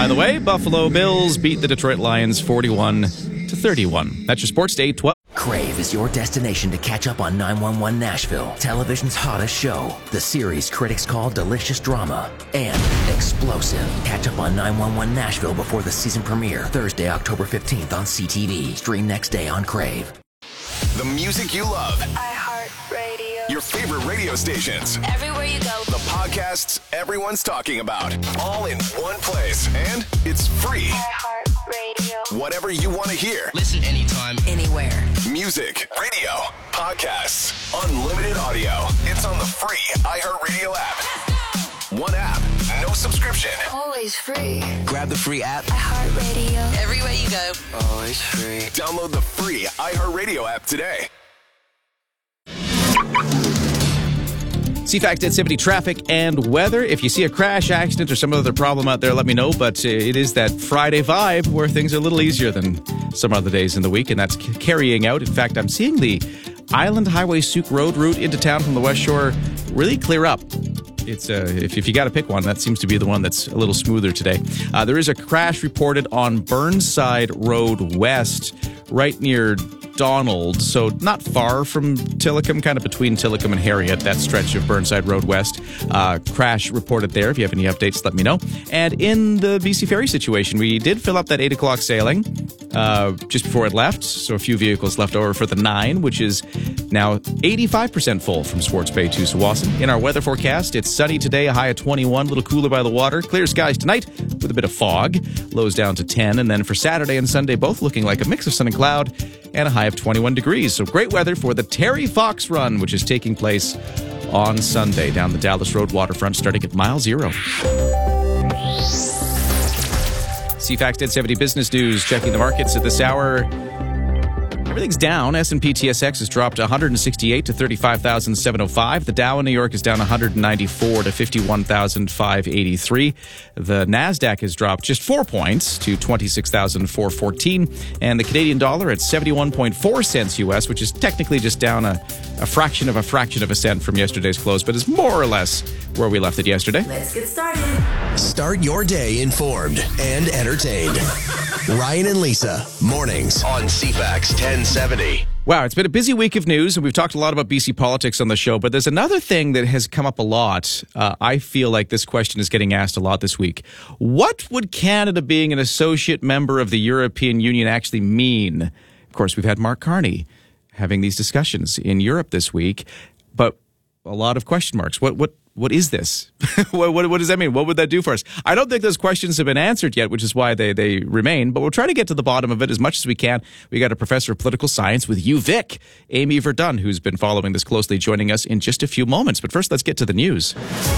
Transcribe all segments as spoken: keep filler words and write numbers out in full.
By the way, Buffalo Bills beat the Detroit Lions forty-one to thirty-one. That's your sports day. twelve. Crave is your destination to catch up on nine one one Nashville, television's hottest show. The series critics call delicious drama and explosive. Catch up on nine one one Nashville before the season premiere, Thursday, October fifteenth on C T V. Stream next day on Crave. The music you love. iHeartRadio. Your favorite radio stations. Everywhere you go. The podcasts everyone's talking about. All in one place. And it's free. iHeartRadio. Whatever you want to hear. Listen anytime, Anywhere. Music, radio, podcasts, unlimited audio. It's on the free iHeartRadio app. One app, no subscription. Always free. grab the free app. iHeartRadio. Everywhere you go, always free. Download the free iHeartRadio app today. C FACT at seventy traffic and weather. If you see a crash, accident, or some other problem out there, let me know. But uh, it is that Friday vibe where things are a little easier than some other days in the week, and that's c- carrying out. In fact, I'm seeing the Island Highway Souk Road route into town from the West Shore really clear up. It's uh, if, if you got to pick one, that seems to be the one that's a little smoother today. Uh, there is a crash reported on Burnside Road West, right near Donald, so not far from Tillicum, kind of between Tillicum and Harriet, that stretch of Burnside Road West. Uh, crash reported there. If you have any updates, let me know. And in the B C Ferry situation, we did fill up that eight o'clock sailing uh, just before it left, so a few vehicles left over for the nine, which is now eighty-five percent full from Swartz Bay to Tsawwassen. In our weather forecast, it's sunny today, a high of twenty-one, a little cooler by the water. Clear skies tonight with a bit of fog, lows down to ten. And then for Saturday and Sunday, both looking like a mix of sun and cloud, and a high of twenty-one degrees. So great weather for the Terry Fox Run, which is taking place on Sunday down the Dallas Road waterfront starting at mile zero. C FACT ten seventy Business News, checking the markets at this hour. Everything's down. S and P T S X has dropped one hundred sixty-eight to thirty-five thousand seven hundred five. The Dow in New York is down one hundred ninety-four to fifty-one thousand five hundred eighty-three. The NASDAQ has dropped just four points to twenty-six thousand four hundred fourteen. And the Canadian dollar at seventy-one point four cents U S, which is technically just down a, a fraction of a fraction of a cent from yesterday's close, but is more or less where we left it yesterday. Let's get started. Start your day informed and entertained. Ryan and Lisa, mornings on C FAX ten seventy. Wow, it's been a busy week of news, and we've talked a lot about B C politics on the show, but there's another thing that has come up a lot. Uh, I feel like this question is getting asked a lot this week. What would Canada being an associate member of the European Union actually mean? Of course, we've had Mark Carney having these discussions in Europe this week, but a lot of question marks. What what what is this? what, what what does that mean? What would that do for us? I don't think those questions have been answered yet, which is why they they remain. But we'll try to get to the bottom of it as much as we can. We got a professor of political science with U Vic, Amy Verdun, who's been following this closely, joining us in just a few moments. But first, let's get to the news.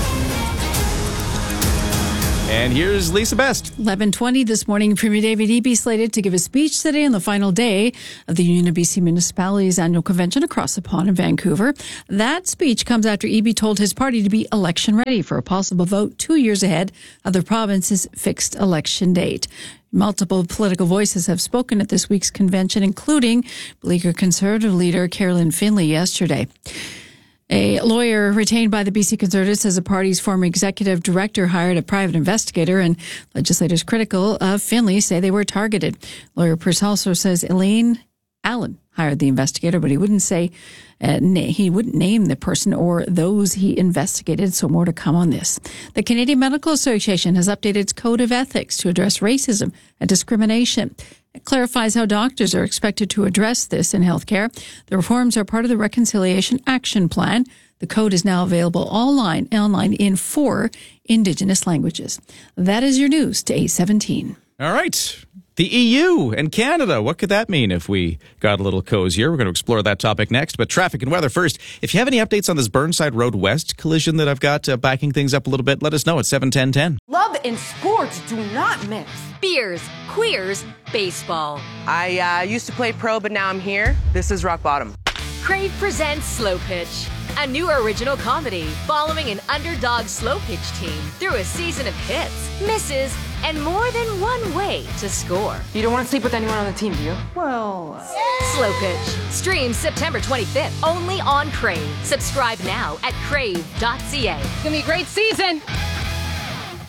And here's Lisa Best. eleven twenty this morning, Premier David Eby slated to give a speech today on the final day of the Union of B C Municipalities annual convention across the pond in Vancouver. That speech comes after Eby told his party to be election ready for a possible vote two years ahead of the province's fixed election date. Multiple political voices have spoken at this week's convention, including Bleecker Conservative leader Carolyn Finlay yesterday. A lawyer retained by the B C Conservatives as the party's former executive director hired a private investigator, and legislators critical of Finlay say they were targeted. Lawyer Purcell also says Elaine Allen hired the investigator, but he wouldn't say uh, na- he wouldn't name the person or those he investigated. So more to come on this. The Canadian Medical Association has updated its code of ethics to address racism and discrimination. It clarifies how doctors are expected to address this in healthcare. The reforms are part of the Reconciliation Action Plan. The code is now available online, online in four Indigenous languages. That is your news to eight seventeen. All right. The E U and Canada, what could that mean if we got a little cozier? We're going to explore that topic next, but traffic and weather first. If you have any updates on this Burnside Road West collision that I've got uh, backing things up a little bit, let us know at seven ten ten. Love and sports do not mix. Beers, queers, baseball. I uh, used to play pro, but now I'm here. This is rock bottom. Crave presents Slow Pitch, a new original comedy following an underdog slow pitch team through a season of hits, misses, and more than one way to score. You don't want to sleep with anyone on the team, do you? Well... Uh... Slow Pitch. Streams September twenty-fifth, only on Crave. Subscribe now at crave dot c a. It's going to be a great season.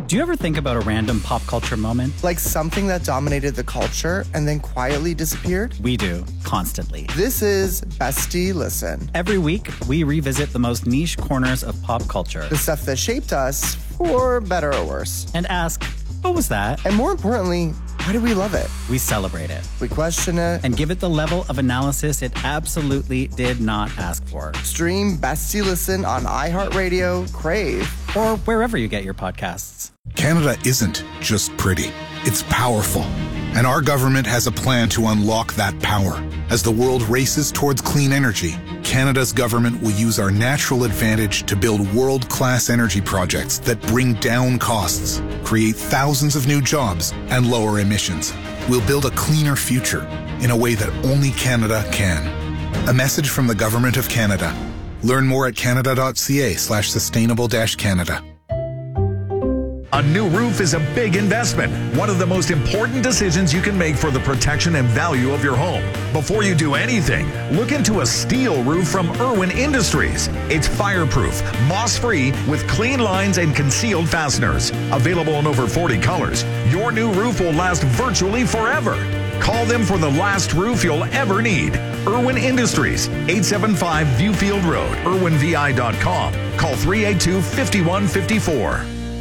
Do you ever think about a random pop culture moment? Like something that dominated the culture and then quietly disappeared? We do, constantly. This is Bestie Listen. Every week, we revisit the most niche corners of pop culture. The stuff that shaped us, for better or worse. And ask, what was that? And more importantly, why do we love it? We celebrate it. We question it. And give it the level of analysis it absolutely did not ask for. Stream Bestie Listen on iHeartRadio, Crave, or wherever you get your podcasts. Canada isn't just pretty. It's powerful. And our government has a plan to unlock that power. As the world races towards clean energy, Canada's government will use our natural advantage to build world-class energy projects that bring down costs, create thousands of new jobs, and lower emissions. We'll build a cleaner future in a way that only Canada can. A message from the Government of Canada. Learn more at canada.ca slash sustainable dash Canada. A new roof is a big investment, one of the most important decisions you can make for the protection and value of your home. Before you do anything, look into a steel roof from Irwin Industries. It's fireproof, moss-free, with clean lines and concealed fasteners. Available in over forty colors, your new roof will last virtually forever. Call them for the last roof you'll ever need. Irwin Industries, eight seven five Viewfield Road, irwin v i dot com. Call three eight two, five one five four.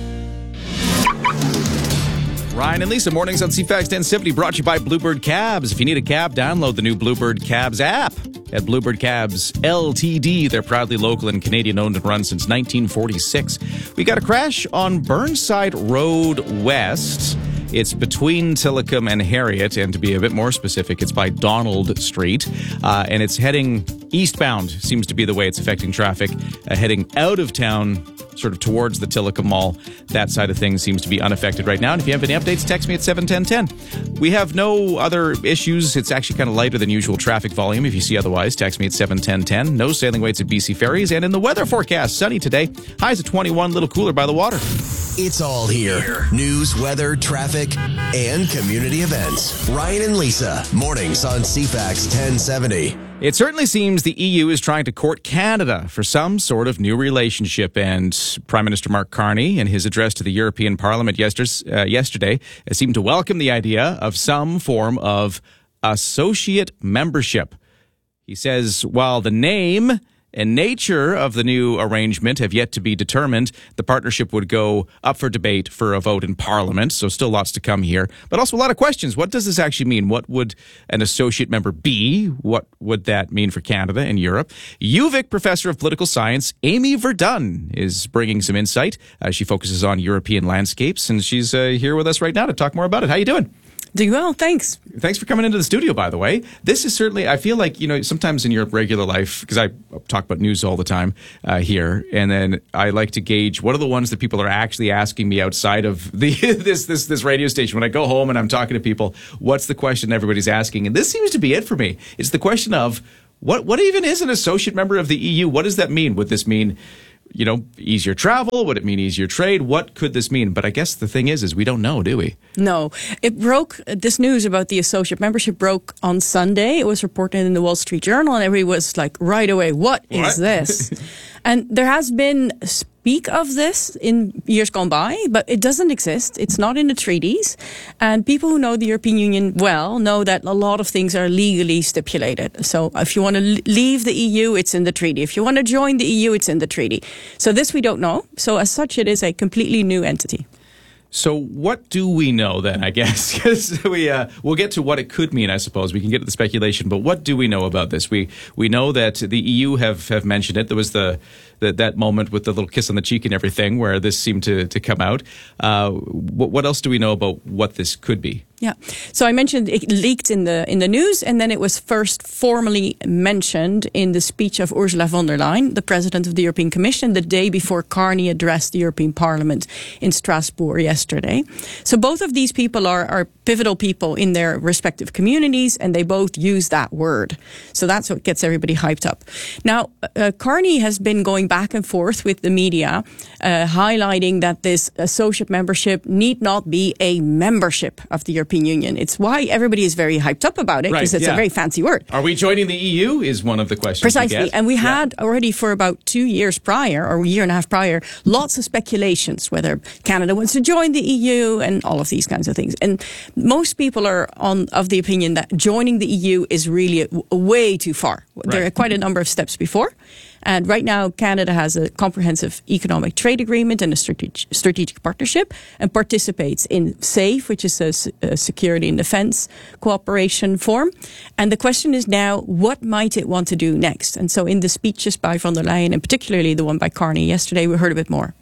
Ryan and Lisa, mornings on C FAX ten seventy, brought to you by Bluebird Cabs. If you need a cab, download the new Bluebird Cabs app at Bluebird Cabs L T D. They're proudly local and Canadian-owned and run since nineteen forty-six. We got a crash on Burnside Road West. It's between Tillicum and Harriet, and to be a bit more specific, it's by Donald Street, uh, and it's heading eastbound, seems to be the way it's affecting traffic, uh, heading out of town, sort of towards the Tillicum Mall. That side of things seems to be unaffected right now. And if you have any updates, text me at seven ten ten. We have no other issues. It's actually kind of lighter than usual traffic volume. If you see otherwise, text me at seven ten ten. No sailing waits at B C Ferries. And in the weather forecast, sunny today. Highs at twenty-one, a little cooler by the water. It's all here. News, weather, traffic, and community events. Ryan and Lisa, mornings on C FAX ten seventy. It certainly seems the E U is trying to court Canada for some sort of new relationship, and Prime Minister Mark Carney, in his address to the European Parliament yesterday, uh, yesterday seemed to welcome the idea of some form of associate membership. He says, while the name and nature of the new arrangement have yet to be determined, the partnership would go up for debate for a vote in Parliament, so still lots to come here. But also a lot of questions. What does this actually mean? What would an associate member be? What would that mean for Canada and Europe? U V I C Professor of Political Science Amy Verdun is bringing some insight. Uh, she focuses on European landscapes, and she's uh, here with us right now to talk more about it. How you doing? Doing well, thanks. Thanks for coming into the studio, by the way. This is certainly, I feel like, you know, sometimes in your regular life, because I talk about news all the time uh, here, and then I like to gauge what are the ones that people are actually asking me outside of the this this this radio station. When I go home and I'm talking to people, what's the question everybody's asking? And this seems to be it for me. It's the question of, what what even is an associate member of the E U? What does that mean? Would this mean, you know, easier travel? Would it mean easier trade? What could this mean? But I guess the thing is, is we don't know, do we? No. It broke, this news about the associate membership broke on Sunday. It was reported in the Wall Street Journal, and everybody was like, right away, what, what? is this? And there has been speak of this in years gone by, but it doesn't exist. It's not in the treaties. And people who know the European Union well know that a lot of things are legally stipulated. So if you want to leave the E U, it's in the treaty. If you want to join the E U, it's in the treaty. So this we don't know. So as such, it is a completely new entity. So what do we know then, I guess? Because we, uh, we'll get to what it could mean, I suppose. We can get to the speculation. But what do we know about this? We we know that the E U have, have mentioned it. There was the, the that moment with the little kiss on the cheek and everything where this seemed to, to come out. Uh, what, what else do we know about what this could be? Yeah. So I mentioned it leaked in the in the news, and then it was first formally mentioned in the speech of Ursula von der Leyen, the president of the European Commission, the day before Carney addressed the European Parliament in Strasbourg yesterday. So both of these people are, are pivotal people in their respective communities, and they both use that word. So that's what gets everybody hyped up. Now, uh, Carney has been going back and forth with the media, uh, highlighting that this associate membership need not be a membership of the European European Union. It's why everybody is very hyped up about it, because Right, it's yeah. a very fancy word. Are we joining the E U is one of the questions we Precisely. get. And we Yeah. had already for about two years prior, or a year and a half prior, lots of speculations whether Canada wants to join the E U and all of these kinds of things. And most people are on of the opinion that joining the E U is really a, a way too far. There Right. are quite a number of steps before. And right now, Canada has a comprehensive economic trade agreement and a strategic, strategic partnership, and participates in SAFE, which is a, s- a security and defense cooperation forum. And the question is now, what might it want to do next? And so in the speeches by von der Leyen, and particularly the one by Carney yesterday, we heard a bit more.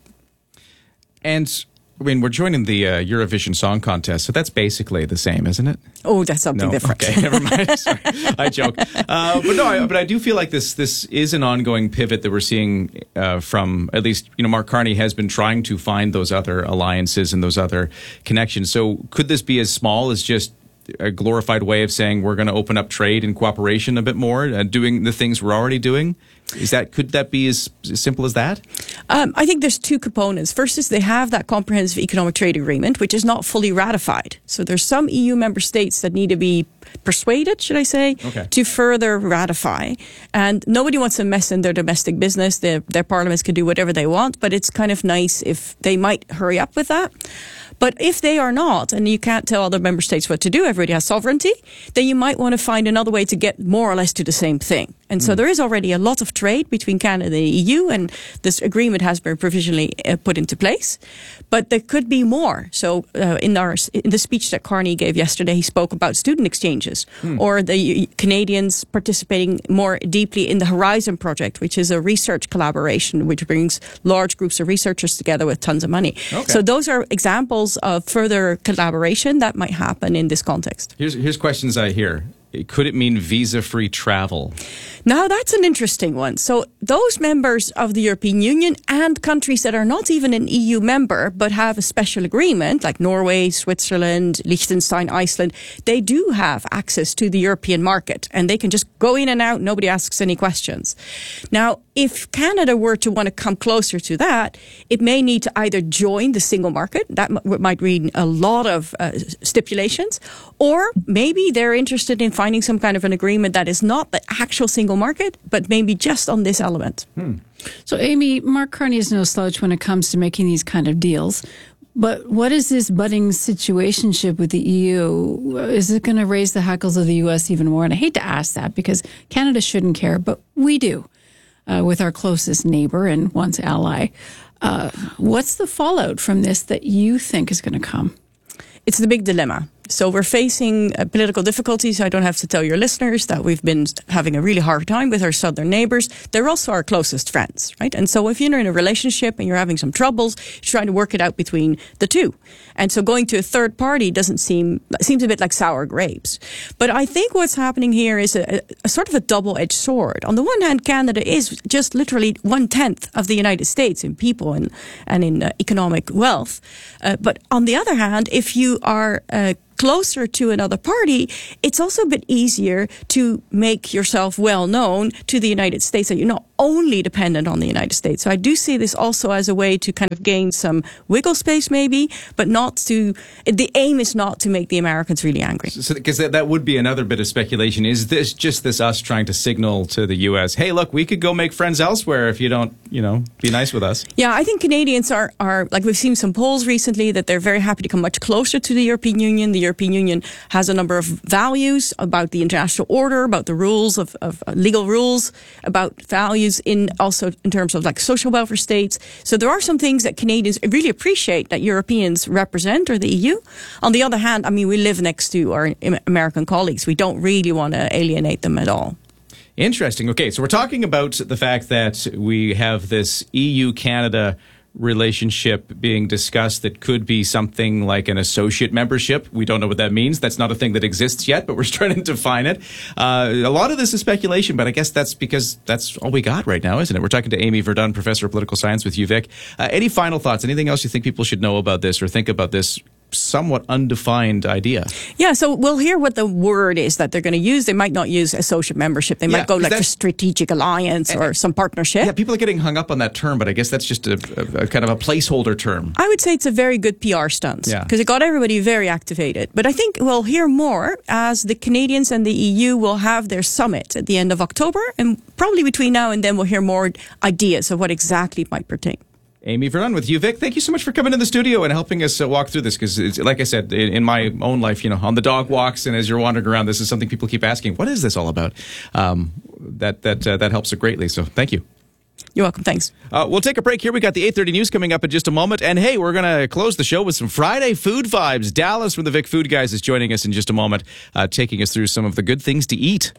And I mean, we're joining the uh, Eurovision Song Contest, so that's basically the same, isn't it? Oh, that's something No? different. Okay, never mind. Sorry, I joke. Uh, but no, I, but I do feel like this this is an ongoing pivot that we're seeing uh, from at least, you know, Mark Carney has been trying to find those other alliances and those other connections. So could this be as small as just a glorified way of saying we're going to open up trade and cooperation a bit more, uh, doing the things we're already doing? Is that could that be as, as simple as that? Um, I think there's two components. First is they have that comprehensive economic trade agreement, which is not fully ratified. So there's some E U member states that need to be persuaded, should I say, Okay. to further ratify. And nobody wants to mess in their domestic business. Their, their parliaments can do whatever they want, but it's kind of nice if they might hurry up with that. But if they are not, and you can't tell other member states what to do, everybody has sovereignty, then you might want to find another way to get more or less to the same thing. And so Mm. there is already a lot of trade between Canada and the E U, and this agreement has been provisionally uh, put into place. But there could be more. So uh, in our in the speech that Carney gave yesterday, he spoke about student exchanges, Hmm. or the Canadians participating more deeply in the Horizon Project, which is a research collaboration which brings large groups of researchers together with tons of money. Okay. So those are examples of further collaboration that might happen in this context. Here's here's questions I hear. Could it mean visa-free travel? Now, that's an interesting one. So those members of the European Union and countries that are not even an E U member but have a special agreement, like Norway, Switzerland, Liechtenstein, Iceland, they do have access to the European market, and they can just go in and out. Nobody asks any questions. Now, if Canada were to want to come closer to that, it may need to either join the single market. That m- might mean a lot of uh, stipulations, or maybe they're interested in finding some kind of an agreement that is not the actual single market, but maybe just on this element. So, Amy, Mark Carney is no slouch when it comes to making these kind of deals. But what is this budding situationship with the E U? Is it going to raise the hackles of the U S even more? And I hate to ask that because Canada shouldn't care, but we do uh, with our closest neighbor and once ally. Uh, what's the fallout from this that you think is going to come? It's the big dilemma. So we're facing uh, political difficulties. I don't have to tell your listeners that we've been having a really hard time with our southern neighbors. They're also our closest friends, right? And so if you're in a relationship and you're having some troubles, you're trying to work it out between the two. And so going to a third party doesn't seem, seems a bit like sour grapes. But I think what's happening here is a, a sort of a double-edged sword. On the one hand, Canada is just literally one-tenth of the United States in people and, and in uh, economic wealth. Uh, but on the other hand, if you are uh, closer to another party, it's also a bit easier to make yourself well known to the United States, that you're not only dependent on the United States. So I do see this also as a way to kind of gain some wiggle space maybe, but not to, the aim is not to make the Americans really angry. So, because that, that would be another bit of speculation. Is this just this us trying to signal to the U S, hey, look, we could go make friends elsewhere if you don't, you know, be nice with us? Yeah, I think Canadians are, are, like we've seen some polls recently, that they're very happy to come much closer to the European Union. The European Union has a number of values about the international order, about the rules of, of uh, legal rules, about values in also in terms of like social welfare states. So there are some things that Canadians really appreciate that Europeans represent, or the E U. On the other hand, I mean, we live next to our American colleagues. We don't really want to alienate them at all. Interesting. Okay, so we're talking about the fact that we have this E U-Canada relationship being discussed that could be something like an associate membership. We don't know what that means. That's not a thing that exists yet, but we're trying to define it. Uh, a lot of this is speculation, but I guess that's because that's all we got right now, isn't it? We're talking to Amy Verdun, Professor of Political Science with U Vic. Uh, any final thoughts? Anything else you think people should know about this or think about this somewhat undefined idea. Yeah, so we'll hear what the word is that they're going to use. They might not use associate membership. They Yeah, might go like for that's- strategic alliance or some partnership. Yeah, people are getting hung up on that term, but I guess that's just a, a, a kind of a placeholder term. I would say it's a very good P R stunt Yeah. because it got everybody very activated. But I think we'll hear more as the Canadians and the E U will have their summit at the end of October. And probably between now and then, we'll hear more ideas of what exactly it might pertain. Amy Vernon with you, Vic. Thank you so much for coming in the studio and helping us uh, walk through this because, like I said, in, in my own life, you know, on the dog walks and as you're wandering around, this is something people keep asking. What is this all about? Um, that that uh, that helps greatly. So thank you. You're welcome. Thanks. Uh, we'll take a break here. We got the eight thirty news coming up in just a moment. And hey, we're going to close the show with some Friday food vibes. Dallas from the Vic Food Guys is joining us in just a moment, uh, taking us through some of the good things to eat.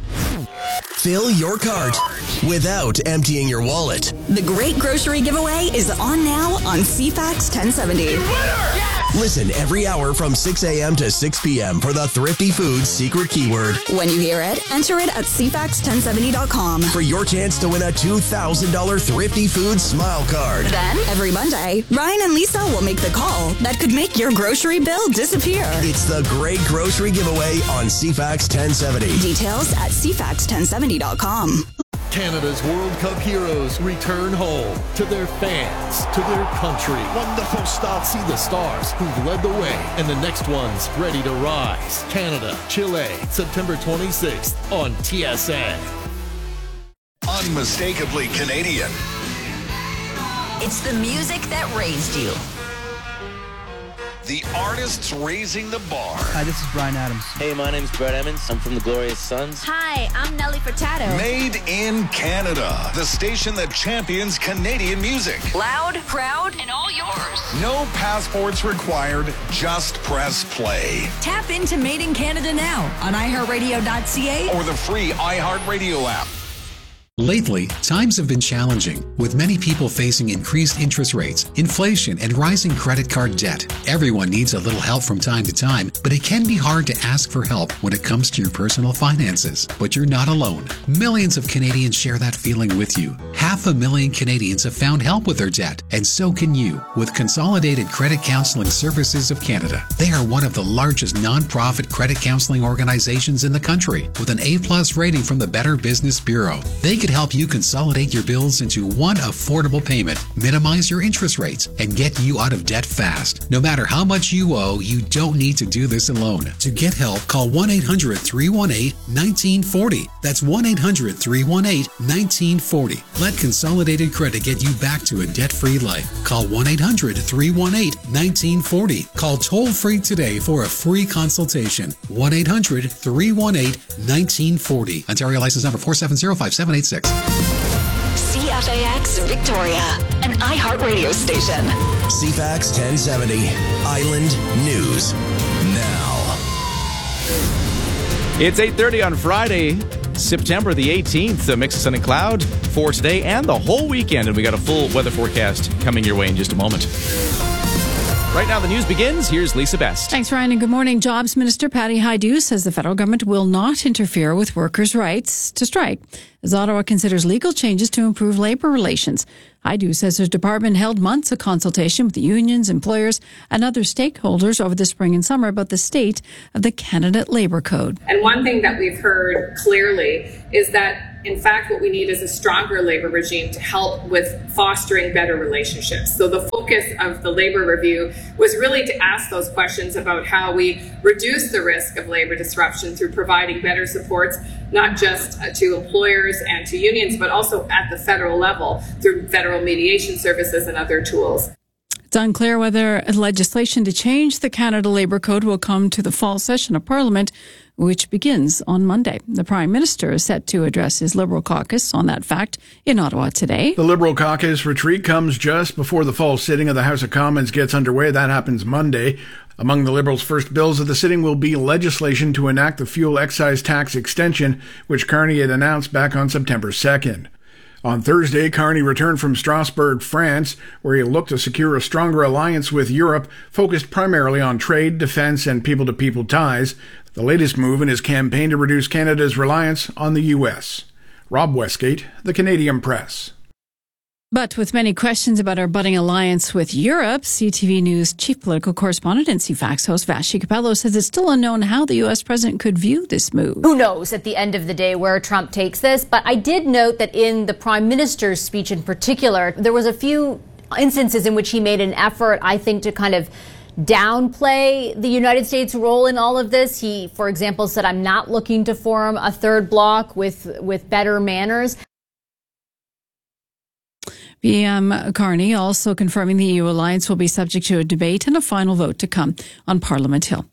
Fill your cart without emptying your wallet. The Great Grocery Giveaway is on now on C FAX ten seventy. Listen every hour from six a.m. to six p.m. for the Thrifty Foods secret keyword. When you hear it, enter it at C FAX ten seventy dot com. For your chance to win a two thousand dollars Thrifty Foods Smile Card. Then, every Monday, Ryan and Lisa will make the call that could make your grocery bill disappear. It's the Great Grocery Giveaway on C FAX ten seventy. Details at C FAX ten seventy dot com. Canada's World Cup heroes return home to their fans, to their country. Wonderful start. See the stars who've led the way and the next ones ready to rise. Canada, Chile, September twenty-sixth on T S N. Unmistakably Canadian. It's the music that raised you. The artists raising the bar. Hi, this is Brian Adams. Hey, my name's Brett Emmons. I'm from the Glorious Sons. Hi, I'm Nelly Furtado. Made in Canada. The station that champions Canadian music. Loud, proud, and all yours. No passports required. Just press play. Tap into Made in Canada now on i heart radio dot c a Or the free iHeartRadio app. Lately, times have been challenging, with many people facing increased interest rates, inflation, and rising credit card debt. Everyone needs a little help from time to time, but it can be hard to ask for help when it comes to your personal finances. But you're not alone. Millions of Canadians share that feeling with you. Half a million Canadians have found help with their debt, and so can you with Consolidated Credit Counseling Services of Canada. They are one of the largest non-profit credit counseling organizations in the country, with an A-plus rating from the Better Business Bureau. They can help you consolidate your bills into one affordable payment, minimize your interest rates, and get you out of debt fast. No matter how much you owe, you don't need to do this alone. To get help, call one eight hundred, three one eight, one nine four zero. That's one eight hundred, three one eight, one nine four zero. Let Consolidated Credit get you back to a debt-free life. Call one eight hundred, three one eight, one nine four zero. Call toll-free today for a free consultation. one eight hundred, three one eight, one nine four zero. Ontario license number four seven zero, five seven eight six. C F A X Victoria, an iHeart radio station. C FAX ten seventy. Island News Now. It's eight thirty on Friday, September the eighteenth. A mix of sun and cloud for today and the whole weekend. And we got a full weather forecast coming your way in just a moment. Right now, the news begins. Here's Lisa Best. Thanks, Ryan, and good morning. Jobs Minister Patty Hajdu says the federal government will not interfere with workers' rights to strike, as Ottawa considers legal changes to improve labor relations. Hajdu says her department held months of consultation with the unions, employers, and other stakeholders over the spring and summer about the state of the Canada Labour Code. And one thing that we've heard clearly is that, in fact, what we need is a stronger labor regime to help with fostering better relationships. So the focus of the labor review was really to ask those questions about how we reduce the risk of labor disruption through providing better supports, not just to employers and to unions, but also at the federal level through federal mediation services and other tools. It's unclear whether legislation to change the Canada Labour Code will come to the fall session of Parliament, which begins on Monday. The Prime Minister is set to address his Liberal caucus on that fact in Ottawa today. The Liberal caucus retreat comes just before the fall sitting of the House of Commons gets underway. That happens Monday. Among the Liberals' first bills of the sitting will be legislation to enact the fuel excise tax extension, which Carney had announced back on September second. On Thursday, Carney returned from Strasbourg, France, where he looked to secure a stronger alliance with Europe, focused primarily on trade, defense, and people-to-people ties, the latest move in his campaign to reduce Canada's reliance on the U S. Rob Westgate, The Canadian Press. But with many questions about our budding alliance with Europe, C T V News chief political correspondent and C FAX host Vassy Capello says it's still unknown how the U S president could view this move. Who knows at the end of the day where Trump takes this? But I did note that in the prime minister's speech in particular, there was a few instances in which he made an effort, I think, to kind of downplay the United States' role in all of this. He, for example, said, I'm not looking to form a third bloc with, with better manners. P M Carney also confirming the E U alliance will be subject to a debate and a final vote to come on Parliament Hill.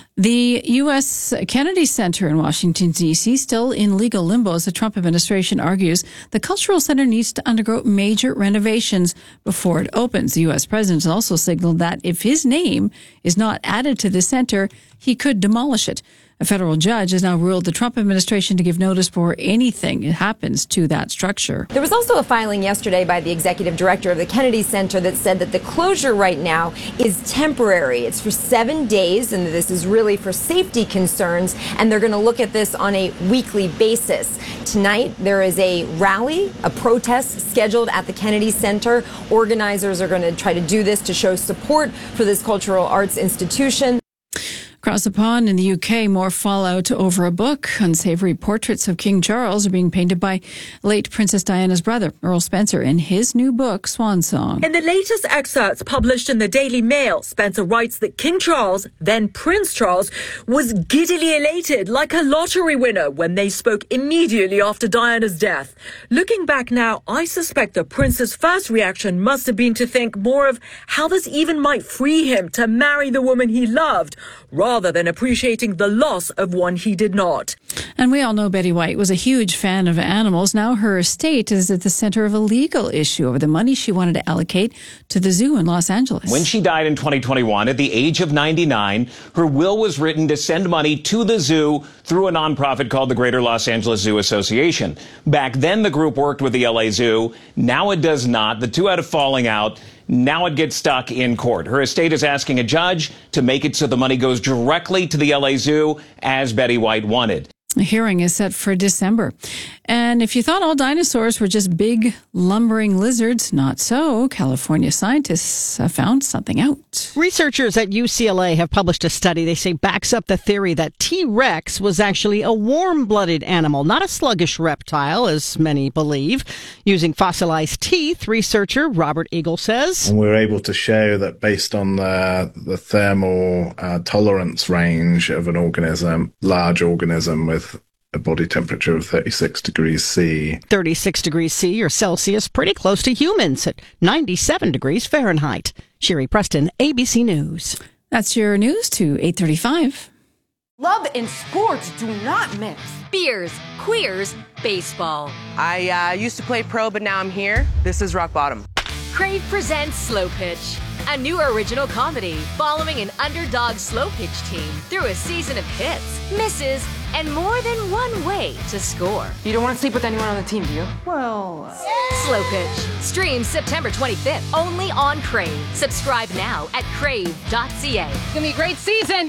The U S Kennedy Center in Washington, D C, still in legal limbo as the Trump administration argues the cultural center needs to undergo major renovations before it opens. The U S president also signaled that if his name is not added to the center, he could demolish it. A federal judge has now ruled the Trump administration to give notice before anything happens to that structure. There was also a filing yesterday by the executive director of the Kennedy Center that said that the closure right now is temporary. It's for seven days, and this is really for safety concerns, and they're going to look at this on a weekly basis. Tonight, there is a rally, a protest scheduled at the Kennedy Center. Organizers are going to try to do this to show support for this cultural arts institution. Across the pond in the U K, more fallout over a book. Unsavory portraits of King Charles are being painted by late Princess Diana's brother, Earl Spencer, in his new book, Swan Song. In the latest excerpts published in the Daily Mail, Spencer writes that King Charles, then Prince Charles, was giddily elated like a lottery winner when they spoke immediately after Diana's death. Looking back now, I suspect the prince's first reaction must have been to think more of how this even might free him to marry the woman he loved, rather than appreciating the loss of one he did not. And we all know Betty White was a huge fan of animals. Now her estate is at the center of a legal issue over the money she wanted to allocate to the zoo in Los Angeles. When she died in twenty twenty-one at the age of ninety-nine, her will was written to send money to the zoo through a nonprofit called the Greater Los Angeles Zoo Association. Back then, the group worked with the L A Zoo. Now it does not. The two had a falling out. Now it gets stuck in court. Her estate is asking a judge to make it so the money goes directly to the L A Zoo, as Betty White wanted. A hearing is set for December. And if you thought all dinosaurs were just big, lumbering lizards, not so. California scientists have found something out. Researchers at U C L A have published a study they say backs up the theory that T-Rex was actually a warm-blooded animal, not a sluggish reptile, as many believe. Using fossilized teeth, researcher Robert Eagle says. And we're able to show that based on the, the thermal uh, tolerance range of an organism, large organism with a body temperature of thirty-six degrees C. thirty-six degrees C or Celsius, pretty close to humans at ninety-seven degrees Fahrenheit. Sherry Preston, A B C News. That's your news to eight thirty-five. Love and sports do not mix. Beers, queers, baseball. I uh, used to play pro, but now I'm here. This is rock bottom. Crave presents Slow Pitch, a new original comedy following an underdog slow pitch team through a season of hits, misses, and more than one way to score. You don't want to sleep with anyone on the team, do you? Well, uh... Slow Pitch streams September twenty-fifth only on Crave. Subscribe now at crave dot c a. It's gonna be a great season.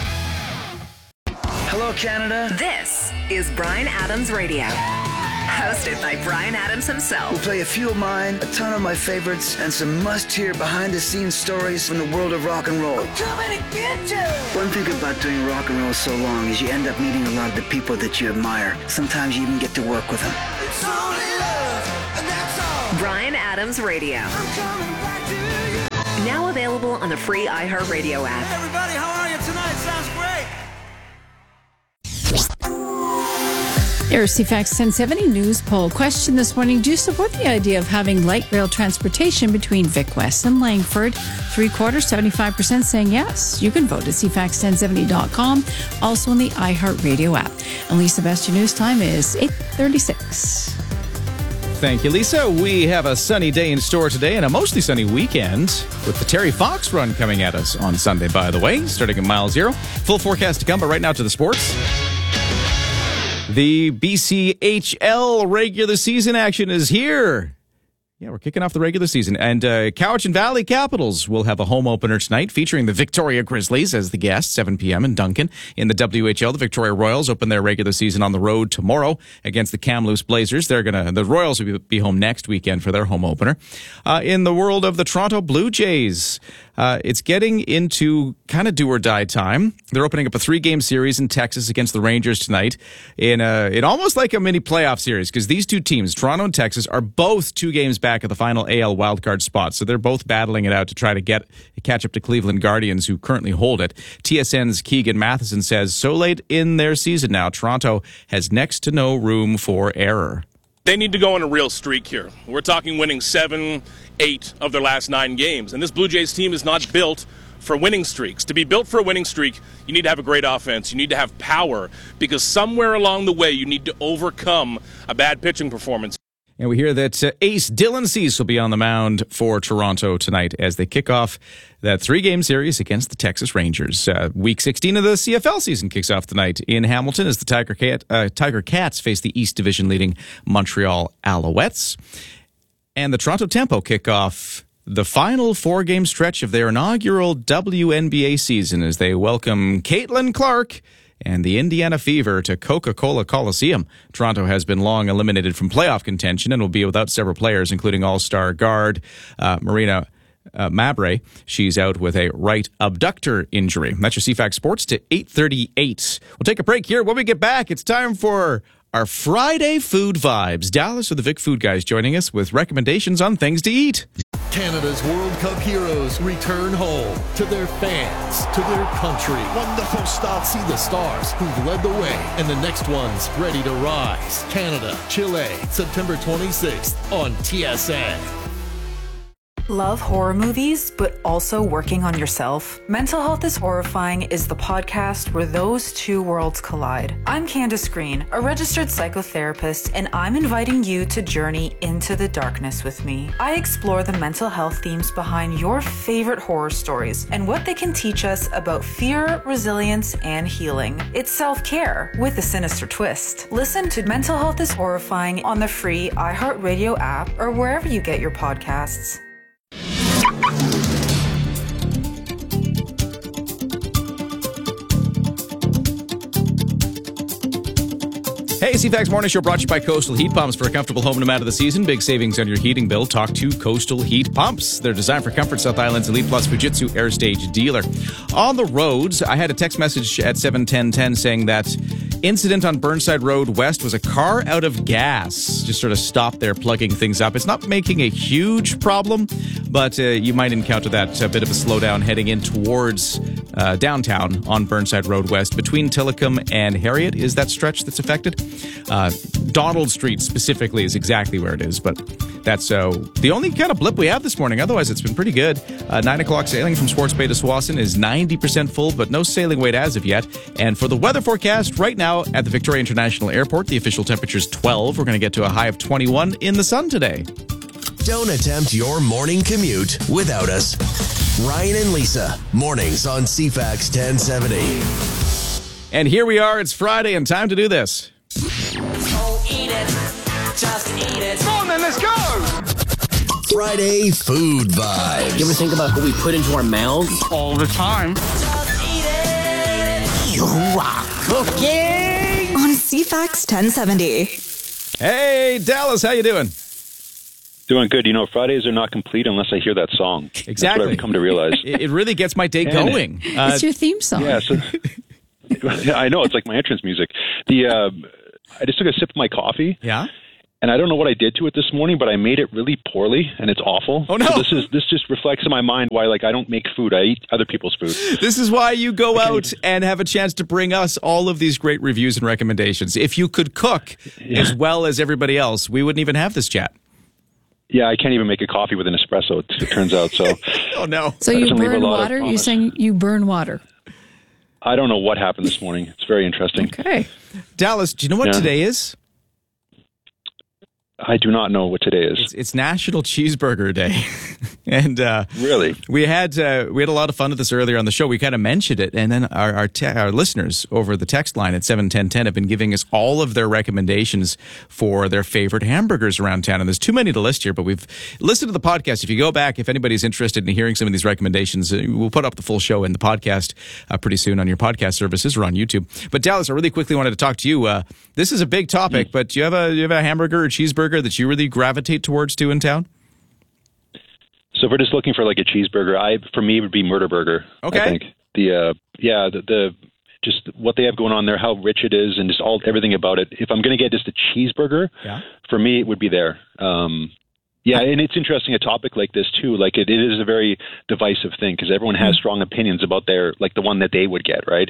Hello, Canada. This is Bryan Adams Radio. Hosted by Bryan Adams himself. We'll play a few of mine, a ton of my favorites, and some must-hear behind-the-scenes stories from the world of rock and roll. I'm coming to get you! One thing about doing rock and roll so long is you end up meeting a lot of the people that you admire. Sometimes you even get to work with them. It's only love, and that's all. Bryan Adams Radio. I'm coming back to you. Now available on the free iHeartRadio app. Hey everybody, how are you tonight? Sounds great. Your C FAX ten seventy news poll question this morning. Do you support the idea of having light rail transportation between Vic West and Langford? Three quarters, seventy-five percent saying yes. You can vote at c fax ten seventy dot com, also on the iHeartRadio app. And Lisa, best your news time is eight thirty-six. Thank you, Lisa. We have a sunny day in store today and a mostly sunny weekend with the Terry Fox run coming at us on Sunday, by the way, starting at mile zero. Full forecast to come, but right now to the sports. The B C H L regular season action is here. Yeah, we're kicking off the regular season. And uh, Cowichan Valley Capitals will have a home opener tonight featuring the Victoria Grizzlies as the guests, seven p.m. in Duncan. In the W H L, the Victoria Royals open their regular season on the road tomorrow against the Kamloops Blazers. They're gonna The Royals will be home next weekend for their home opener. Uh, in the world of the Toronto Blue Jays, uh, it's getting into kind of do-or-die time. They're opening up a three-game series in Texas against the Rangers tonight in, a, in almost like a mini playoff series because these two teams, Toronto and Texas, are both two games back at the final A L wildcard spot. So they're both battling it out to try to get catch up to Cleveland Guardians, who currently hold it. T S N's Keegan Matheson says so late in their season now, Toronto has next to no room for error. They need to go on a real streak here. We're talking winning seven, eight of their last nine games. And this Blue Jays team is not built for winning streaks. To be built for a winning streak, you need to have a great offense. You need to have power, because somewhere along the way, you need to overcome a bad pitching performance. And we hear that uh, ace Dylan Cease will be on the mound for Toronto tonight as they kick off that three-game series against the Texas Rangers. Uh, week sixteen of the C F L season kicks off tonight in Hamilton as the Tiger, Cat, uh, Tiger Cats face the East Division leading Montreal Alouettes. And the Toronto Tempo kick off the final four-game stretch of their inaugural W N B A season as they welcome Caitlin Clark and the Indiana Fever to Coca-Cola Coliseum. Toronto has been long eliminated from playoff contention and will be without several players, including all-star guard uh, Marina uh, Mabre. She's out with a right abductor injury. That's your C FAX Sports to eight thirty-eight. We'll take a break here. When we get back, it's time for our Friday Food Vibes. Dallas or the Vic Food Guys joining us with recommendations on things to eat. Canada's World Cup heroes return home to their fans, to their country. Wonderful start. See the stars who've led the way and the next ones ready to rise. Canada, Chile, September twenty-sixth on T S N. Love horror movies, but also working on yourself? Mental Health is Horrifying is the podcast where those two worlds collide. I'm Candace Green, a registered psychotherapist, and I'm inviting you to journey into the darkness with me. I explore the mental health themes behind your favorite horror stories and what they can teach us about fear, resilience, and healing. It's self-care with a sinister twist. Listen to Mental Health is Horrifying on the free iHeartRadio app or wherever you get your podcasts. Hey, C FAX Morning Show brought to you by Coastal Heat Pumps. For a comfortable home no matter the season, big savings on your heating bill. Talk to Coastal Heat Pumps. They're designed for comfort. South Island's Elite Plus Fujitsu Air Stage dealer. On the roads, I had a text message at seven ten ten saying that incident on Burnside Road West was a car out of gas. Just sort of stopped there plugging things up. It's not making a huge problem, but uh, you might encounter that a bit of a slowdown heading in towards uh, downtown on Burnside Road West. Between Tillicum and Harriet is that stretch that's affected. Uh, Donald Street specifically is exactly where it is, but that's uh, the only kind of blip we have this morning. Otherwise, it's been pretty good. Uh, nine o'clock sailing from Swartz Bay to Swanson is ninety percent full, but no sailing weight as of yet. And for the weather forecast right now at the Victoria International Airport, the official temperature is twelve. We're going to get to a high of twenty-one in the sun today. Don't attempt your morning commute without us. Ryan and Lisa, mornings on C FAX ten seventy. And here we are. It's Friday and time to do this. Oh, eat it. Just eat it. Come on, then, let's go. Friday Food Vibes. You ever think about what we put into our mouths? All the time. Just eat it. You are cooking. On C FAX ten seventy. Hey, Dallas, how you doing? Doing good. You know, Fridays are not complete unless I hear that song. Exactly. That's what I've come to realize. It really gets my day And- going. Uh, It's your theme song. Yeah, so, I know. It's like my entrance music. The uh, I just took a sip of my coffee. Yeah. And I don't know what I did to it this morning, but I made it really poorly, and it's awful. Oh, no. So this is this just reflects in my mind why, like, I don't make food. I eat other people's food. This is why you go out and have a chance to bring us all of these great reviews and recommendations. If you could cook Yeah. as well as everybody else, we wouldn't even have this chat. Yeah, I can't even make a coffee with an espresso, it, it turns out. So, oh, no. So That you doesn't leave a burn lot of water? You're promise. saying you burn water. I don't know what happened this morning. It's very interesting. Okay. Dallas, do you know what Yeah. today is? I do not know what today is. It's, it's National Cheeseburger Day. and uh, Really? We had uh, we had a lot of fun with this earlier on the show. We kind of mentioned it, and then our our, te- our listeners over the text line at seven ten ten have been giving us all of their recommendations for their favorite hamburgers around town. And there's too many to list here, but we've listened to the podcast. If you go back, if anybody's interested in hearing some of these recommendations, uh, we'll put up the full show in the podcast uh, pretty soon on your podcast services or on YouTube. But Dallas, I really quickly wanted to talk to you. Uh, this is a big topic, mm. but do you have a do you have a hamburger or cheeseburger that you really gravitate towards too in town? So if we're just looking for like a cheeseburger, I for me it would be Murder Burger. Okay. I think the uh, yeah the, the just what they have going on there, how rich it is, and just all everything about it. If I'm going to get just a cheeseburger, yeah. for me it would be there. Um, yeah, and it's interesting a topic like this too. Like it, it is a very divisive thing because everyone has strong opinions about their like the one that they would get, right?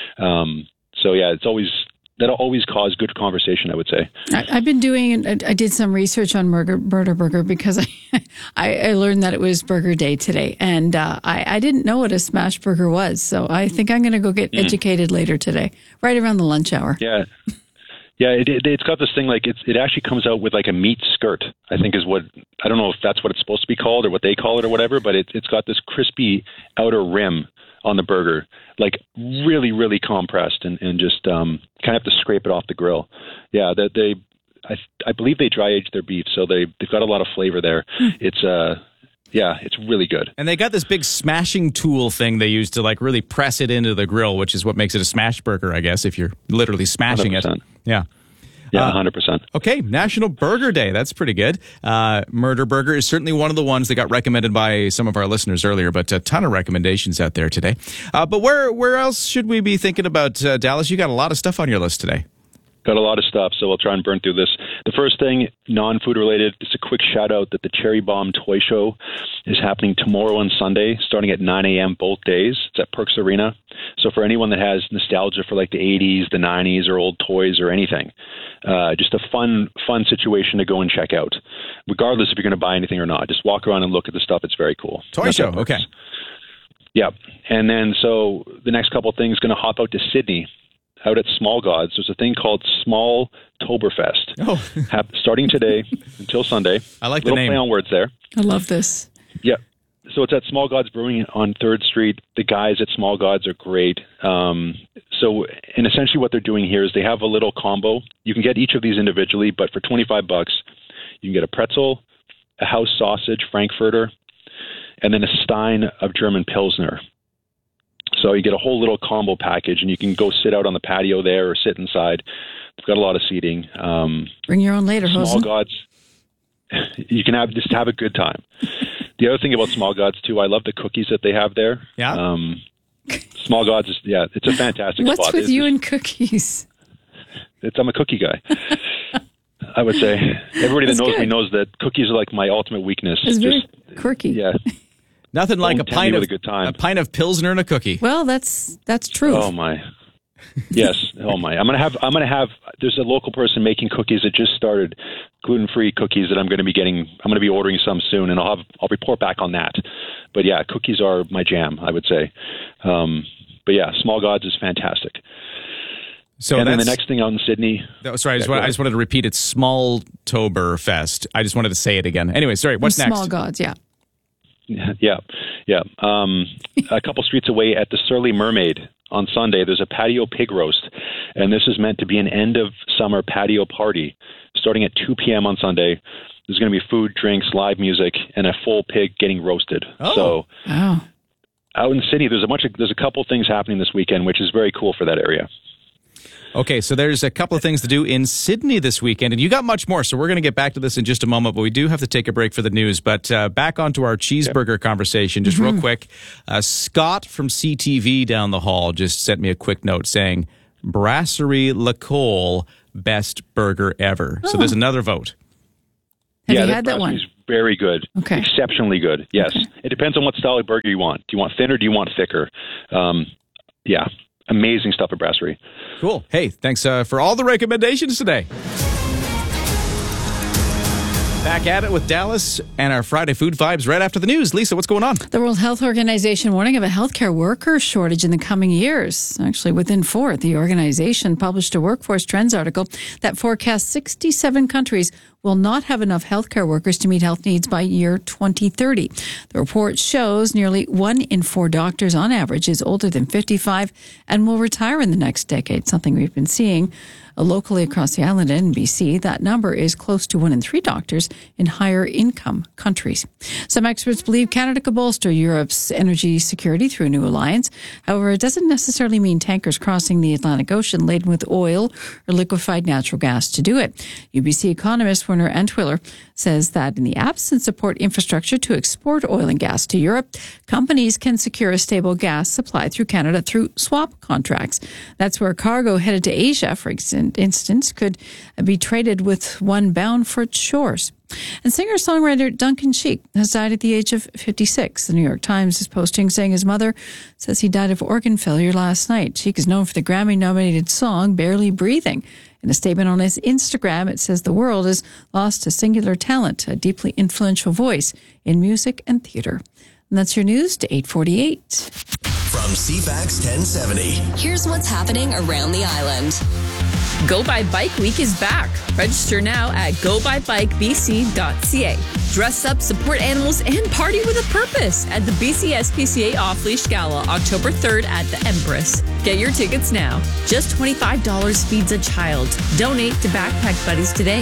Um, so yeah, it's always. That'll always cause good conversation, I would say. I, I've been doing, I did some research on Murder, Murder Burger because I, I, I learned that it was Burger Day today. And uh, I, I didn't know what a smash burger was. So I think I'm going to go get mm. educated later today, right around the lunch hour. Yeah. Yeah, it, it, it's got this thing like it's, it actually comes out with like a meat skirt, I think is what, I don't know if that's what it's supposed to be called or what they call it or whatever, but it, it's got this crispy outer rim on the burger, like really, really compressed and, and just um, kind of have to scrape it off the grill. Yeah, that they, I, I believe they dry age their beef, so they, they've got a lot of flavor there. It's, uh, yeah, it's really good. And they got this big smashing tool thing they use to like really press it into the grill, which is what makes it a smash burger, I guess, if you're literally smashing one hundred percent. it. Yeah. Yeah, uh, one hundred percent. Okay, National Burger Day. That's pretty good. Uh, Murder Burger is certainly one of the ones that got recommended by some of our listeners earlier, but a ton of recommendations out there today. Uh, but where where else should we be thinking about, uh, Dallas? You got a lot of stuff on your list today. Got a lot of stuff, so we'll try and burn through this. The first thing, non-food related, just a quick shout out that the Cherry Bomb Toy Show is happening tomorrow and Sunday, starting at nine a.m. both days. It's at Perks Arena. So for anyone that has nostalgia for like the eighties, the nineties, or old toys or anything, uh, just a fun, fun situation to go and check out, regardless if you're going to buy anything or not. Just walk around and look at the stuff. It's very cool. Toy That's show, okay. Yeah. And then so the next couple of things, going to hop out to Sydney. Out at Small Gods, there's a thing called Small Toberfest. Oh. Hap- starting today until Sunday. I like the Little name. play on words there. I love this. Yeah. So it's at Small Gods Brewing on third Street. The guys at Small Gods are great. Um, so, and essentially what they're doing here is they have a little combo. You can get each of these individually, but for twenty-five bucks, you can get a pretzel, a house sausage, Frankfurter, and then a stein of German Pilsner. So you get a whole little combo package, and you can go sit out on the patio there or sit inside. They've got a lot of seating. Um, Bring your own later, Small Hosen. Gods, you can have just have a good time. The other thing about Small Gods too, I love the cookies that they have there. Yeah. Um, Small Gods is yeah, it's a fantastic What's spot. with It's you just- and cookies? It's I'm a cookie guy. I would say everybody that That's knows good. me knows that cookies are like my ultimate weakness. It's very Just quirky. yeah. Nothing like a Don't tempt me pint with of a good time. a pint of Pilsner and a cookie. Well, that's that's true. Oh my. Yes. Oh my. I'm gonna have. I'm gonna have. There's a local person making cookies that just started, gluten-free cookies that I'm going to be getting. I'm going to be ordering some soon, and I'll have. I'll report back on that. But yeah, cookies are my jam, I would say. Um, but yeah, Small Gods is fantastic. So and then the that's- next thing out in Sydney. That was sorry. I just, Yeah, wanted, go I just wanted to repeat. It's Small Toberfest. I just wanted to say it again. Anyway, sorry. What's Small next? Gods, yeah. Yeah, yeah. Um, a couple streets away at the Surly Mermaid on Sunday, there's a patio pig roast, and this is meant to be an end of summer patio party starting at two p.m. on Sunday. There's going to be food, drinks, live music, and a full pig getting roasted. Oh. So wow. Out in Sydney, there's a bunch of there's a couple things happening this weekend, which is very cool for that area. Okay, so there's a couple of things to do in Sydney this weekend, and you got much more, so we're going to get back to this in just a moment, but we do have to take a break for the news. But uh, back onto our cheeseburger conversation, just real quick. Uh, Scott from C T V down the hall just sent me a quick note saying, Brasserie Le Cole, best burger ever. Oh. So there's another vote. Have yeah, you had that one? brasserie's very good. Okay. Exceptionally good, yes. Okay. It depends on what style of burger you want. Do you want thin or do you want thicker? Um, yeah, amazing stuff at Brasserie. Cool. Hey, thanks uh, for all the recommendations today. Back at it with Dallas and our Friday food vibes right after the news. Lisa, what's going on? The World Health Organization warning of a healthcare worker shortage in the coming years. Actually, within four, the organization published a workforce trends article that forecasts sixty-seven countries will not have enough healthcare workers to meet health needs by year twenty thirty. The report shows nearly one in four doctors on average is older than fifty-five and will retire in the next decade, something we've been seeing locally across the island and in B C. That number is close to one in three doctors in higher income countries. Some experts believe Canada could bolster Europe's energy security through a new alliance. However, it doesn't necessarily mean tankers crossing the Atlantic Ocean laden with oil or liquefied natural gas to do it. U B C economist Werner Entwiller says that in the absence of port infrastructure to export oil and gas to Europe, companies can secure a stable gas supply through Canada through swap contracts. That's where cargo headed to Asia, for example, instance, could be traded with one bound for its shores. And singer-songwriter Duncan Sheik has died at the age of fifty-six. The New York Times is posting saying his mother says he died of organ failure last night. Sheik is known for the Grammy-nominated song Barely Breathing. In a statement on his Instagram, it says the world has lost a singular talent, a deeply influential voice in music and theater. And that's your news to eight forty-eight. From C FAX ten seventy. Here's what's happening around the island. Go By Bike Week is back. Register now at go by bike b c dot c a. Dress up, support animals, and party with a purpose at the B C S P C A Off Leash Gala, October third at the Empress. Get your tickets now. Just twenty-five dollars feeds a child. Donate to Backpack Buddies today.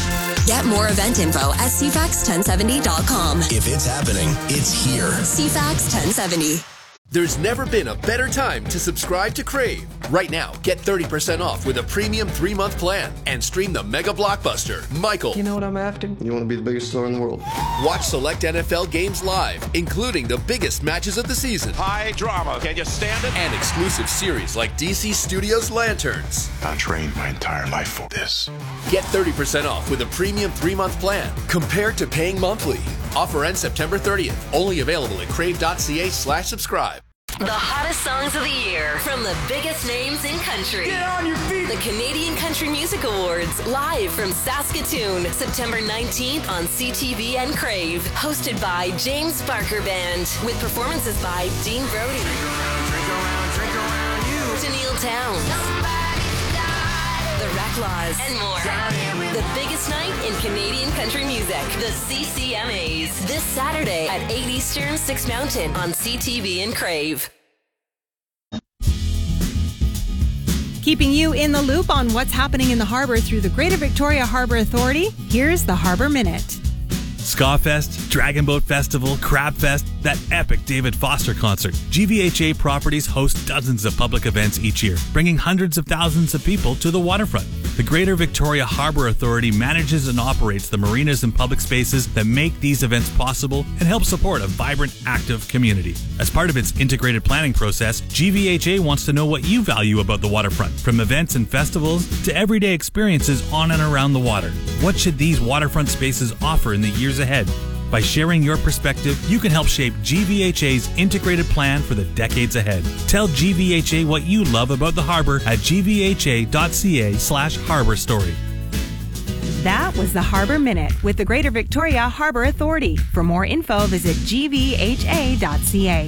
Get more event info at c fax ten seventy dot com. If it's happening, it's here. C FAX ten seventy. There's never been a better time to subscribe to Crave. Right now, get thirty percent off with a premium three-month plan and stream the mega blockbuster, Michael. You know what I'm after? You want to be the biggest star in the world. Watch select N F L games live, including the biggest matches of the season. High drama. Can you stand it? And exclusive series like D C Studios Lanterns. I trained my entire life for this. Get thirty percent off with a premium three-month plan compared to paying monthly. Offer ends September thirtieth. Only available at crave.ca slash subscribe. The hottest songs of the year from the biggest names in country. Get on your feet! The Canadian Country Music Awards, live from Saskatoon, September nineteenth on C T V and Crave. Hosted by James Barker Band, with performances by Dean Brody, Drink around, drink around, drink around you. Tennille Towns, The Reclaws, and more. The biggest night in Canadian country music, the C C M As. This Saturday at eight Eastern, six Mountain on C T V and Crave. Keeping you in the loop on what's happening in the harbor through the Greater Victoria Harbor Authority, here's the Harbor Minute. Skafest, Dragon Boat Festival, Crab Fest, that epic David Foster concert. G V H A Properties hosts dozens of public events each year, bringing hundreds of thousands of people to the waterfront. The Greater Victoria Harbor Authority manages and operates the marinas and public spaces that make these events possible and help support a vibrant, active community. As part of its integrated planning process, G V H A wants to know what you value about the waterfront, from events and festivals to everyday experiences on and around the water. What should these waterfront spaces offer in the years ahead? By sharing your perspective, you can help shape G V H A's integrated plan for the decades ahead. Tell G V H A what you love about the harbor at g v h a dot c a slash harbor story. That was the Harbor Minute with the Greater Victoria Harbor Authority. For more info, visit g v h a dot c a.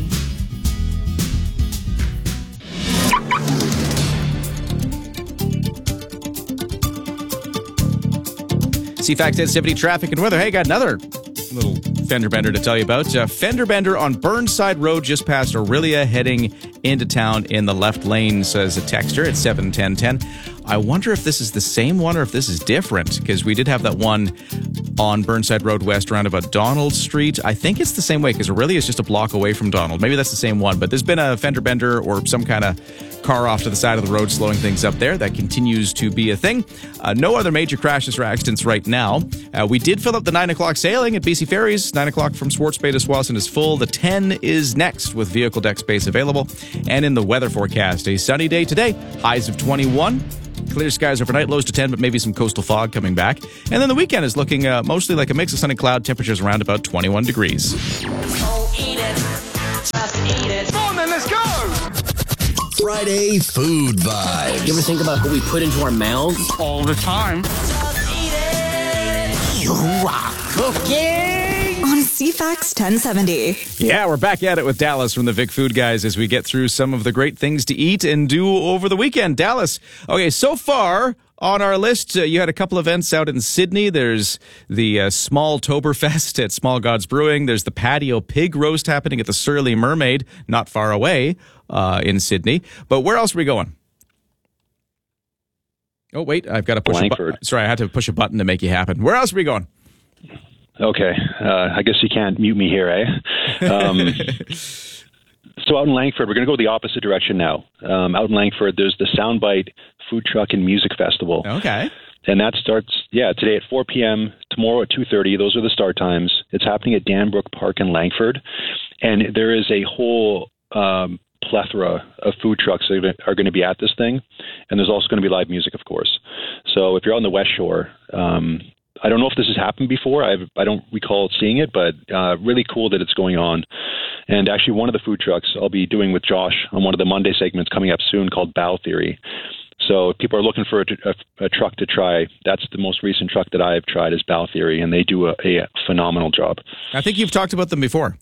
C FAX ten seventy traffic and weather. Hey, got another little fender bender to tell you about. Uh, fender bender on Burnside Road just past Aurelia, heading into town in the left lane, says a texter at seven ten ten. I wonder if this is the same one or if this is different, because we did have that one on Burnside Road West around about Donald Street. I think it's the same way, because Aurelia is just a block away from Donald. Maybe that's the same one, but there's been a fender bender or some kind of car off to the side of the road slowing things up there. That continues to be a thing. Uh, no other major crashes or accidents right now. Uh, we did fill up the nine o'clock sailing at B C Ferries. nine o'clock from Swartz Bay to Swanson is full. The ten is next with vehicle deck space available. And in the weather forecast, a sunny day today, highs of twenty-one. Clear skies overnight, lows to ten, but maybe some coastal fog coming back. And then the weekend is looking uh, mostly like a mix of sun and cloud, temperatures around about twenty-one degrees. Oh, eat it. Just eat it. Come on then, let's go! Friday food vibes. You ever think about what we put into our mouths? All the time. Just eat it. You are cooking on C FAX ten seventy. Yeah, we're back at it with Dallas from the Vic Food Guys as we get through some of the great things to eat and do over the weekend. Dallas, okay, so far on our list, uh, you had a couple events out in Sydney. There's the uh, Small Toberfest at Small Gods Brewing. There's the Patio Pig Roast happening at the Surly Mermaid, not far away uh, in Sydney. But where else are we going? Oh, wait, I've got to push a button. Sorry, I had to push a button to make you happen. Where else are we going? Okay, uh, I guess you can't mute me here, eh? Um, so out in Langford, we're going to go the opposite direction now. Um, out in Langford, there's the Soundbite Food Truck and Music Festival. Okay. And that starts, yeah, today at four p.m., tomorrow at two thirty. Those are the start times. It's happening at Danbrook Park in Langford. And there is a whole um, plethora of food trucks that are going to be at this thing. And there's also going to be live music, of course. So if you're on the West Shore, um, I don't know if this has happened before. I've, I don't recall seeing it, but uh, really cool that it's going on. And actually, one of the food trucks I'll be doing with Josh on one of the Monday segments coming up soon called Bow Theory. So if people are looking for a, a, a truck to try, that's the most recent truck that I've tried is Bow Theory, and they do a, a phenomenal job. I think you've talked about them before.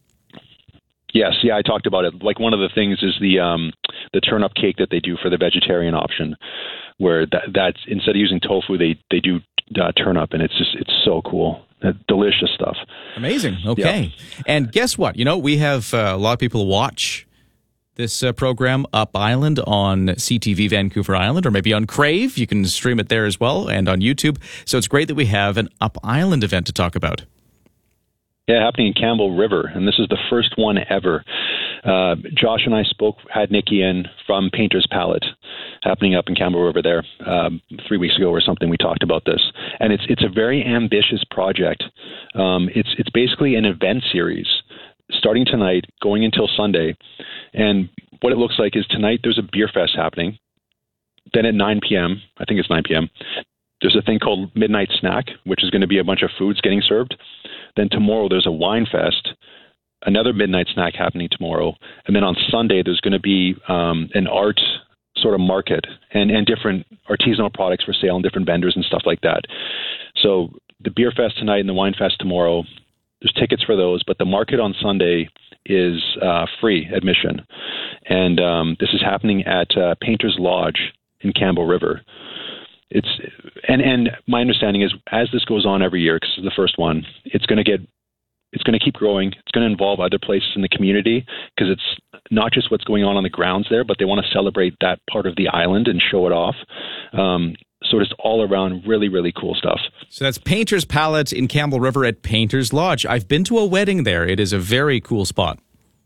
Yes, yeah, I talked about it. Like one of the things is the um, the turn-up cake that they do for the vegetarian option, where that, that's instead of using tofu, they they do uh, turnip, and it's just it's so cool. Delicious stuff. Amazing. Okay. Yeah. And guess what? You know, we have uh, a lot of people watch this uh, program Up Island on C T V Vancouver Island, or maybe on Crave. You can stream it there as well, and on YouTube. So it's great that we have an Up Island event to talk about. Yeah, happening in Campbell River, and this is the first one ever. Uh, Josh and I spoke, had Nikki in from Painter's Palette, happening up in Campbell River there um, three weeks ago or something. We talked about this, and it's it's a very ambitious project. Um, it's it's basically an event series starting tonight, going until Sunday, and what it looks like is tonight there's a beer fest happening. Then at nine p.m., I think it's nine p.m., there's a thing called Midnight Snack, which is going to be a bunch of foods getting served. Then tomorrow there's a wine fest, another midnight snack happening tomorrow. And then on Sunday there's going to be um, an art sort of market and, and different artisanal products for sale and different vendors and stuff like that. So the beer fest tonight and the wine fest tomorrow, there's tickets for those, but the market on Sunday is uh, free admission. And um, this is happening at uh, Painter's Lodge in Campbell River. It's and and my understanding is as this goes on every year, because it's the first one, it's going to get it's going to keep growing. It's going to involve other places in the community because it's not just what's going on on the grounds there, but they want to celebrate that part of the island and show it off. Um, so it's all around really, really cool stuff. So that's Painter's Palette in Campbell River at Painter's Lodge. I've been to a wedding there. It is a very cool spot.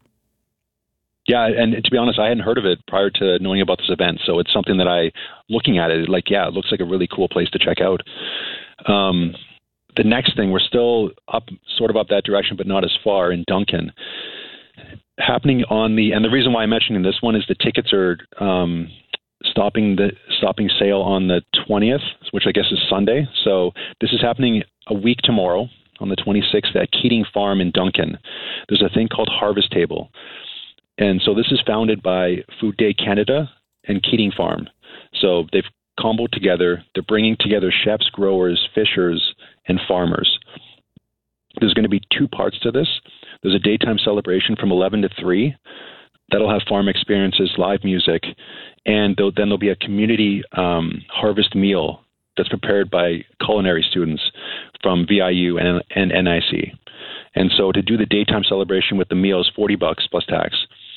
Yeah, and to be honest, I hadn't heard of it prior to knowing about this event, so it's something that I, looking at it, like, yeah, it looks like a really cool place to check out. Um, the next thing, we're still up, sort of up that direction, but not as far, in Duncan. Happening on the, and the reason why I'm mentioning this one is the tickets are um, stopping the stopping sale on the twentieth, which I guess is Sunday. So this is happening a week tomorrow, on the twenty-sixth, at Keating Farm in Duncan. There's a thing called Harvest Table. And so this is founded by Food Day Canada and Keating Farm. So they've comboed together. They're bringing together chefs, growers, fishers, and farmers. There's going to be two parts to this. There's a daytime celebration from eleven to three. That'll have farm experiences, live music, and then there'll be a community um, harvest meal that's prepared by culinary students from V I U and, and N I C. And so to do the daytime celebration with the meals, forty bucks plus tax.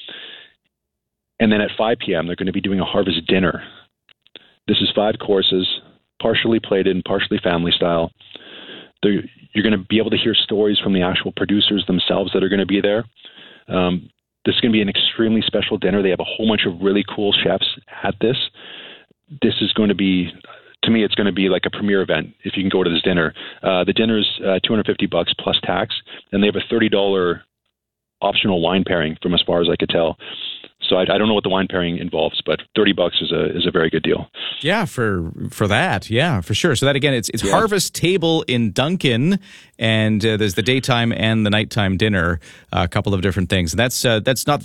And then at five p.m., they're going to be doing a harvest dinner. This is five courses, partially plated and partially family style. They're, you're going to be able to hear stories from the actual producers themselves that are going to be there. Um, this is going to be an extremely special dinner. They have a whole bunch of really cool chefs at this. This is going to be, to me, it's going to be like a premier event if you can go to this dinner. Uh, the dinner's uh, two hundred fifty bucks plus tax, and they have a thirty dollars optional wine pairing from as far as I could tell. So I, I don't know what the wine pairing involves, but thirty bucks is a is a very good deal. Yeah, for for that, yeah, for sure. So that again, it's it's yeah. Harvest Table in Duncan, and uh, there's the daytime and the nighttime dinner, a couple of different things. And that's uh, that's not